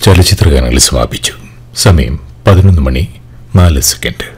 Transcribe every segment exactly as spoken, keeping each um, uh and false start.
ചലച്ചിത്രഗാനങ്ങൾ സമാപിച്ചു. സമയം പതിനൊന്ന് മണി നാല് സെക്കൻഡ്.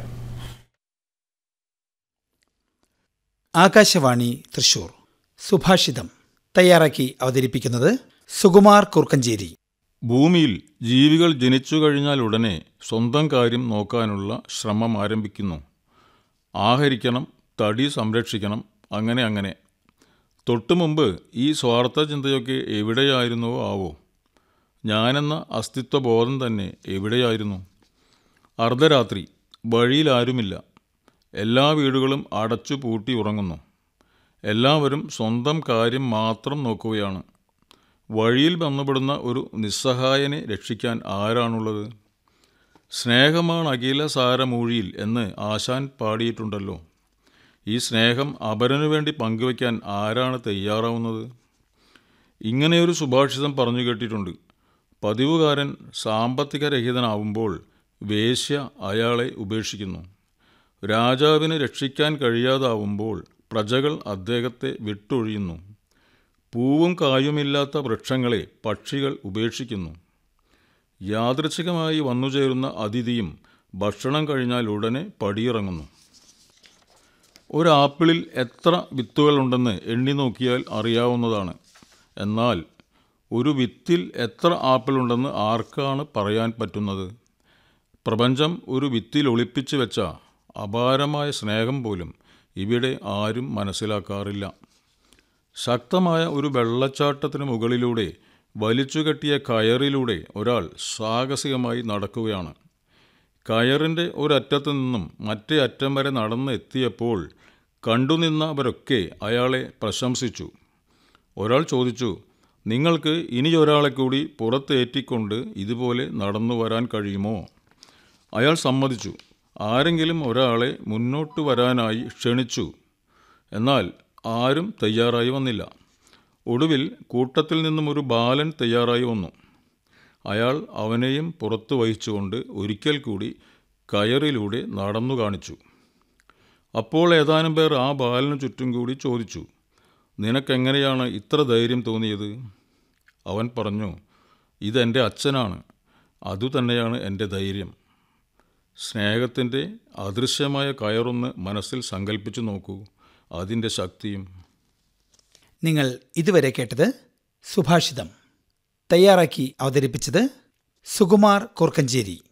ആകാശവാണി തൃശൂർ. സുഭാഷിതം തയ്യാറാക്കി അവതരിപ്പിക്കുന്നത് സുകുമാർ കുർക്കഞ്ചേരി. ഭൂമിയിൽ ജീവികൾ ജനിച്ചു കഴിഞ്ഞാൽ ഉടനെ സ്വന്തം കാര്യം നോക്കാനുള്ള ശ്രമം ആരംഭിക്കുന്നു. ആഹരിക്കണം, തടി സംരക്ഷിക്കണം, അങ്ങനെ അങ്ങനെ. തൊട്ടു മുമ്പ് ഈ സ്വാർത്ഥ ചിന്തയൊക്കെ എവിടെയായിരുന്നുവോ ആവോ? ഞാനെന്ന അസ്തിത്വബോധം തന്നെ എവിടെയായിരുന്നു? അർദ്ധരാത്രി, വഴിയിലാരുമില്ല. എല്ലാ വീടുകളും അടച്ചു പൂട്ടി ഉറങ്ങുന്നു. എല്ലാവരും സ്വന്തം കാര്യം മാത്രം നോക്കുകയാണ്. വഴിയിൽ ബന്ധപ്പെടുന്ന ഒരു നിസ്സഹായനെ രക്ഷിക്കാൻ ആരാണുള്ളത്? സ്നേഹമാണ് അഖില സാരമൂഴിയിൽ എന്ന് ആശാൻ പാടിയിട്ടുണ്ടല്ലോ. ഈ സ്നേഹം അപരനു വേണ്ടി പങ്കുവയ്ക്കാൻ ആരാണ് തയ്യാറാവുന്നത്? ഇങ്ങനെയൊരു സുഭാഷിതം പറഞ്ഞു കേട്ടിട്ടുണ്ട്. പതിവുകാരൻ സാമ്പത്തികരഹിതനാവുമ്പോൾ വേശ്യ അയാളെ ഉപേക്ഷിക്കുന്നു. രാജാവിന് രക്ഷിക്കാൻ കഴിയാതാവുമ്പോൾ പ്രജകൾ അദ്ദേഹത്തെ വിട്ടൊഴിയുന്നു. പൂവും കായുമില്ലാത്ത വൃക്ഷങ്ങളെ പക്ഷികൾ ഉപേക്ഷിക്കുന്നു. യാദൃച്ഛികമായി വന്നുചേരുന്ന അതിഥിയും ഭക്ഷണം കഴിഞ്ഞാൽ ഉടനെ പടിയിറങ്ങുന്നു. ഒരാപ്പിളിൽ എത്ര വിത്തുകളുണ്ടെന്ന് എണ്ണി നോക്കിയാൽ അറിയാവുന്നതാണ്. എന്നാൽ ഒരു വിത്തിൽ എത്ര ആപ്പിളുണ്ടെന്ന് ആർക്കാണ് പറയാൻ പറ്റുന്നത്? പ്രപഞ്ചം ഒരു വിത്തിൽ ഒളിപ്പിച്ചു വെച്ച അപാരമായ സ്നേഹം പോലും ഇവിടെ ആരും മനസ്സിലാക്കാറില്ല. ശക്തമായ ഒരു വെള്ളച്ചാട്ടത്തിന് മുകളിലൂടെ വലിച്ചുകെട്ടിയ കയറിലൂടെ ഒരാൾ സാഹസികമായി നടക്കുകയാണ്. കയറിൻ്റെ ഒരറ്റത്തു നിന്നും മറ്റേ അറ്റം വരെ നടന്ന് എത്തിയപ്പോൾ കണ്ടുനിന്നവരൊക്കെ അയാളെ പ്രശംസിച്ചു. ഒരാൾ ചോദിച്ചു, നിങ്ങൾക്ക് ഇനിയൊരാളെ കൂടി പുറത്തേറ്റിക്കൊണ്ട് ഇതുപോലെ നടന്നു വരാൻ കഴിയുമോ? അയാൾ സമ്മതിച്ചു. ആരെങ്കിലും ഒരാളെ മുന്നോട്ട് വരാനായി ക്ഷണിച്ചു. എന്നാൽ ആരും തയ്യാറായി വന്നില്ല. ഒടുവിൽ കൂട്ടത്തിൽ നിന്നും ഒരു ബാലൻ തയ്യാറായി വന്നു. അയാൾ അവനെയും പുറത്തു വഹിച്ചുകൊണ്ട് ഒരിക്കൽ കൂടി കയറിലൂടെ നടന്നു കാണിച്ചു. അപ്പോൾ ഏതാനും പേർ ആ ബാലന് ചുറ്റും കൂടി ചോദിച്ചു, നിനക്കെങ്ങനെയാണ് ഇത്ര ധൈര്യം തോന്നിയത്? അവൻ പറഞ്ഞു, ഇതെൻ്റെ അച്ഛനാണ്, അതുതന്നെയാണ് എൻ്റെ ധൈര്യം. സ്നേഹത്തിൻ്റെ അദൃശ്യമായ കയറൊന്ന് മനസ്സിൽ സങ്കല്പിച്ചു നോക്കൂ, അതിൻ്റെ ശക്തിയും. നിങ്ങൾ ഇതുവരെ കേട്ടത് സുഭാഷിതം. തയ്യാറാക്കി അവതരിപ്പിച്ചത് സുകുമാർ കുർക്കഞ്ചേരി.